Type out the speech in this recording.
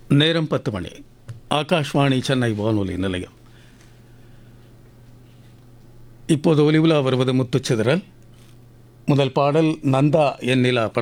நேரம் 10 மணி. ஆகாஷ்வாணி சென்னை வானொலி நிலையம். இப்போது ஒலிவுலா வருவது முத்துச்சிதறல். முதல் பாடல் நந்தா என் நிலா